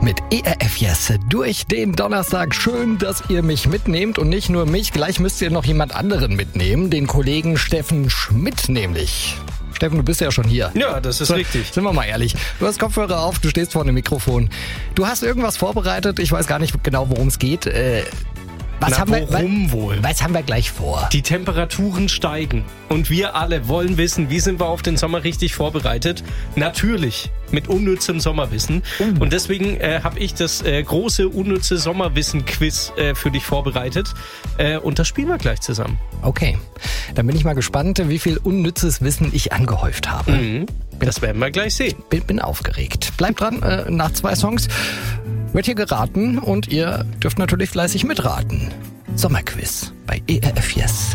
mit ERF Yes durch den Donnerstag. Schön, dass ihr mich mitnehmt und nicht nur mich. Gleich müsst ihr noch jemand anderen mitnehmen, den Kollegen Steffen Schmidt nämlich. Steffen, du bist ja schon hier. Ja, das ist richtig. Sind wir mal ehrlich. Du hast Kopfhörer auf, du stehst vor dem Mikrofon. Du hast irgendwas vorbereitet, ich weiß gar nicht genau, worum es geht. Was haben wir gleich vor? Die Temperaturen steigen und wir alle wollen wissen, wie sind wir auf den Sommer richtig vorbereitet? Natürlich mit unnützem Sommerwissen. Und deswegen habe ich das große unnütze Sommerwissen-Quiz für dich vorbereitet. Und das spielen wir gleich zusammen. Okay, dann bin ich mal gespannt, wie viel unnützes Wissen ich angehäuft habe. Das werden wir gleich sehen. Bin aufgeregt. Bleibt dran, nach 2 Songs wird hier geraten und ihr dürft natürlich fleißig mitraten. Sommerquiz bei ERF Yes.